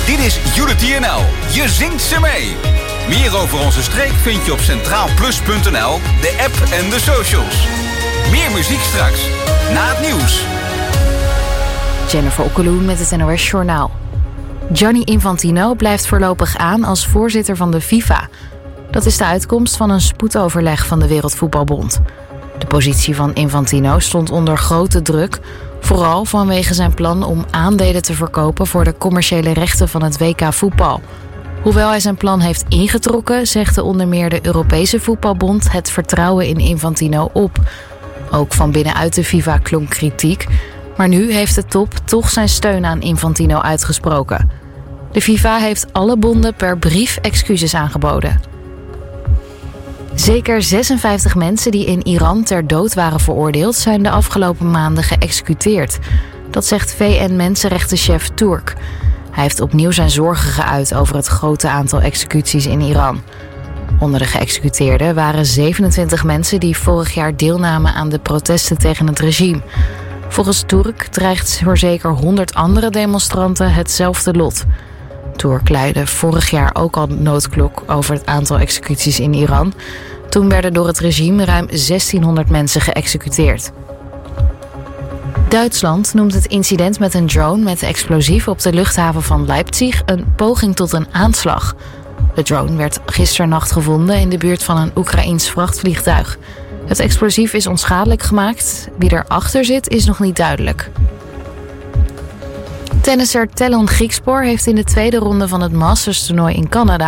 Dit is Unity NL. Je zingt ze mee. Meer over onze streek vind je op centraalplus.nl, de app en de socials. Meer muziek straks, na het nieuws. Jennifer Okkeloen met het NOS Journaal. Gianni Infantino blijft voorlopig aan als voorzitter van de FIFA. Dat is de uitkomst van een spoedoverleg van de Wereldvoetbalbond. De positie van Infantino stond onder grote druk, vooral vanwege zijn plan om aandelen te verkopen voor de commerciële rechten van het WK voetbal. Hoewel hij zijn plan heeft ingetrokken, zegt onder meer de Europese Voetbalbond het vertrouwen in Infantino op. Ook van binnenuit de FIFA klonk kritiek, maar nu heeft de top toch zijn steun aan Infantino uitgesproken. De FIFA heeft alle bonden per brief excuses aangeboden. Zeker 56 mensen die in Iran ter dood waren veroordeeld zijn de afgelopen maanden geëxecuteerd. Dat zegt VN-mensenrechtenchef Turk. Hij heeft opnieuw zijn zorgen geuit over het grote aantal executies in Iran. Onder de geëxecuteerden waren 27 mensen die vorig jaar deelnamen aan de protesten tegen het regime. Volgens Turk dreigt voor zeker 100 andere demonstranten hetzelfde lot. Turk leidde vorig jaar ook al noodklok over het aantal executies in Iran. Toen werden door het regime ruim 1600 mensen geëxecuteerd. Duitsland noemt het incident met een drone met explosief op de luchthaven van Leipzig een poging tot een aanslag. De drone werd gisternacht gevonden in de buurt van een Oekraïens vrachtvliegtuig. Het explosief is onschadelijk gemaakt. Wie erachter zit is nog niet duidelijk. Tennisser Tellon Griekspoor heeft in de tweede ronde van het Masters-toernooi in Canada